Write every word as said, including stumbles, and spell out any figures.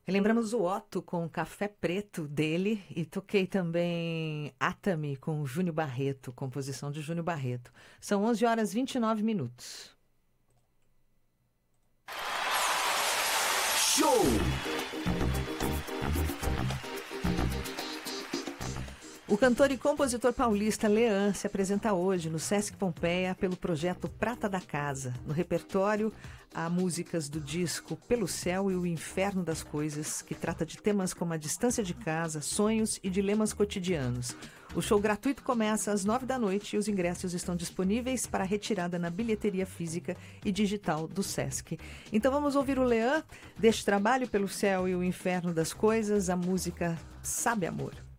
Lembramos o Otto com o Café Preto dele e toquei também Atami com o Júnior Barreto, composição de Júnior Barreto. São onze horas e vinte e nove minutos. Show! O cantor e compositor paulista Lean se apresenta hoje no Sesc Pompeia pelo projeto Prata da Casa. No repertório, há músicas do disco Pelo Céu e o Inferno das Coisas, que trata de temas como a distância de casa, sonhos e dilemas cotidianos. O show gratuito começa às nove da noite e os ingressos estão disponíveis para retirada na bilheteria física e digital do Sesc. Então vamos ouvir o Lean deste trabalho Pelo Céu e o Inferno das Coisas, a música Sabe Amor.